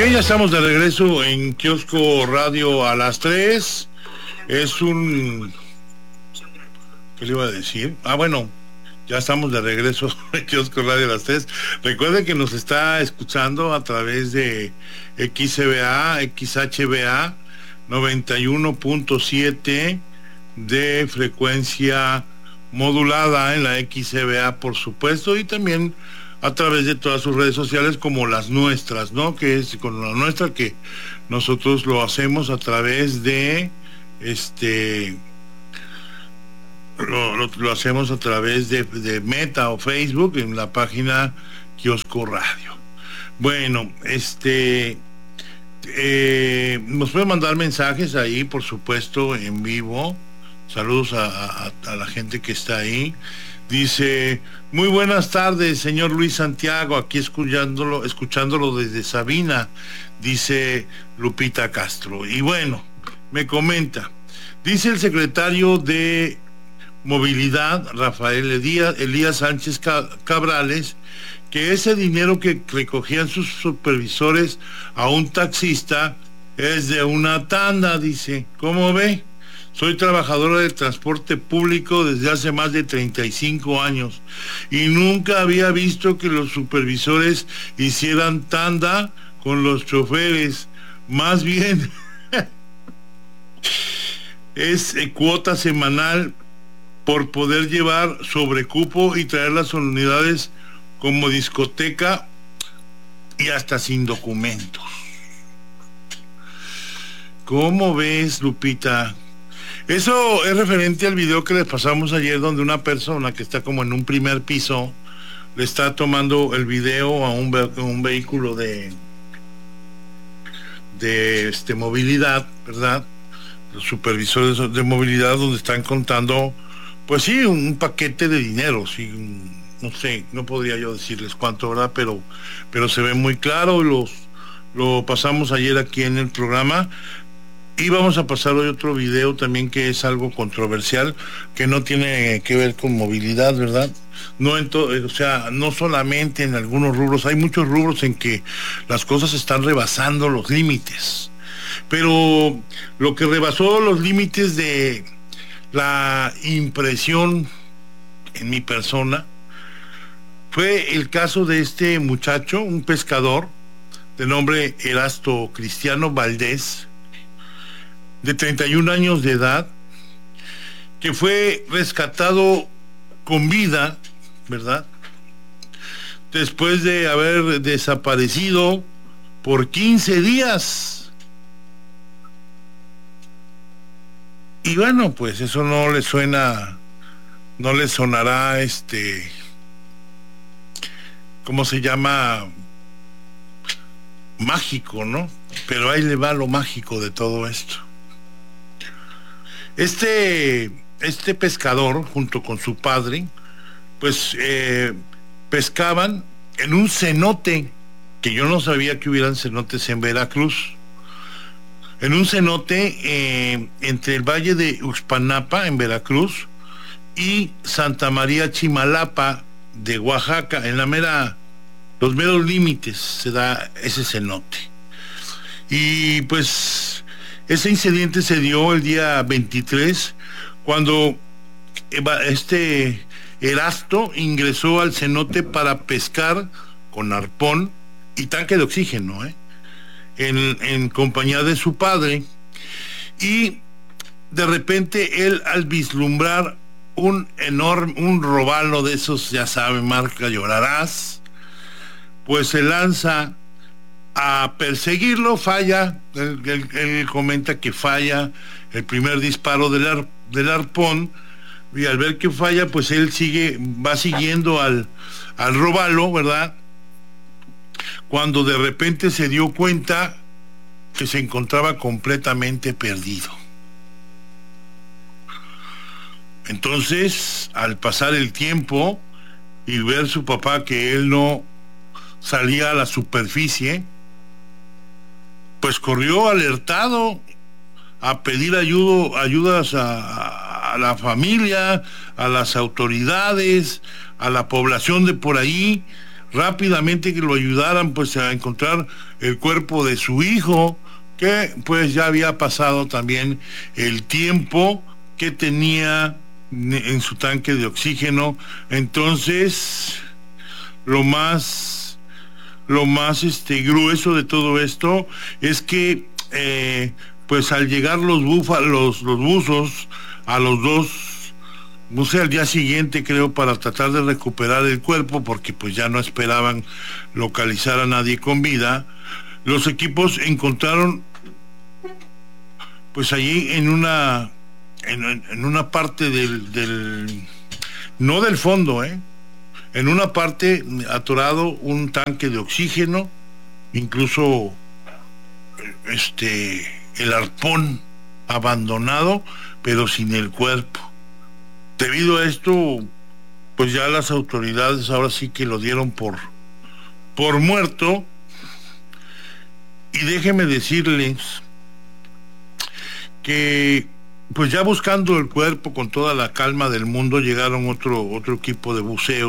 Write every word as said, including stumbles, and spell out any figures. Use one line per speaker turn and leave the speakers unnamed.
Bien, ya estamos de regreso en Kiosco Radio a las tres. Es un... ¿Qué le iba a decir? Ah, bueno, ya estamos de regreso en Kiosco Radio a las tres. Recuerden que nos está escuchando a través de X C B A, X H B A noventa y uno punto siete de frecuencia modulada en la X C B A, por supuesto, y también a través de todas sus redes sociales como las nuestras, ¿no? Que es con la nuestra que nosotros lo hacemos a través de este lo, lo, lo hacemos a través de, de Meta o Facebook en la página Kiosco Radio. Bueno, este eh, nos pueden mandar mensajes ahí, por supuesto, en vivo. Saludos a, a, a la gente que está ahí. Dice: muy buenas tardes, señor Luis Santiago, aquí escuchándolo, escuchándolo desde Sabina, dice Lupita Castro. Y bueno, me comenta, dice el secretario de Movilidad, Rafael Elías, Elías Sánchez Cabrales, que ese dinero que recogían sus supervisores a un taxista es de una tanda, dice. ¿Cómo ve? Soy trabajadora del transporte público desde hace más de treinta y cinco años y nunca había visto que los supervisores hicieran tanda con los choferes. Más bien es eh, cuota semanal por poder llevar sobrecupo y traer las unidades como discoteca y hasta sin documentos. ¿Cómo ves, Lupita? Eso es referente al video que les pasamos ayer, donde una persona que está como en un primer piso le está tomando el video a un, ve- un vehículo de de este movilidad, ¿verdad? Los supervisores de movilidad, donde están contando, pues sí, un paquete de dinero, sí, un, no sé, no podría yo decirles cuánto, ¿verdad? Pero, pero se ve muy claro, los lo pasamos ayer aquí en el programa. Y vamos a pasar hoy otro video también que es algo controversial, que no tiene que ver con movilidad, ¿verdad? No en todo, o sea, no solamente en algunos rubros, hay muchos rubros en que las cosas están rebasando los límites. Pero lo que rebasó los límites de la impresión en mi persona fue el caso de este muchacho, un pescador de nombre Erasto Cristiano Valdés, de treinta y un años de edad, que fue rescatado con vida, ¿verdad? Después de haber desaparecido por quince días. Y bueno, pues eso no le suena, no le sonará este, ¿cómo se llama? Mágico, ¿no? Pero ahí le va lo mágico de todo esto. Este, este pescador, junto con su padre, pues eh, pescaban en un cenote, que yo no sabía que hubieran cenotes en Veracruz, en un cenote eh, entre el valle de Uxpanapa, en Veracruz, y Santa María Chimalapa, de Oaxaca, en la mera, los meros límites se da ese cenote. Y pues ese incidente se dio el día veintitrés, cuando este Erasto ingresó al cenote para pescar con arpón y tanque de oxígeno, ¿eh? en, en compañía de su padre, y de repente él, al vislumbrar un enorme, un robalo de esos, ya saben, marca Llorarás, pues se lanza a perseguirlo, falla, él, él, él comenta que falla el primer disparo del, ar, del arpón, y al ver que falla, pues él sigue, va siguiendo al, al robalo, ¿verdad? Cuando de repente se dio cuenta que se encontraba completamente perdido. Entonces, al pasar el tiempo y ver su papá que él no salía a la superficie, pues corrió alertado a pedir ayuda, ayudas a, a la familia, a las autoridades, a la población de por ahí. rápidamente que lo ayudaran pues a encontrar el cuerpo de su hijo, que pues ya había pasado también el tiempo que tenía en su tanque de oxígeno. Entonces, lo más lo más este grueso de todo esto es que eh, pues al llegar los búfalos, los buzos a los dos, no sé, al día siguiente creo, para tratar de recuperar el cuerpo, porque pues ya no esperaban localizar a nadie con vida, los equipos encontraron pues allí en una en, en una parte del, del no del fondo, eh en una parte atorado un tanque de oxígeno, incluso este el arpón abandonado, pero sin el cuerpo. Debido a esto, pues ya las autoridades ahora sí que lo dieron por por muerto. Y déjeme decirles que pues ya buscando el cuerpo con toda la calma del mundo, llegaron otro otro equipo de buceo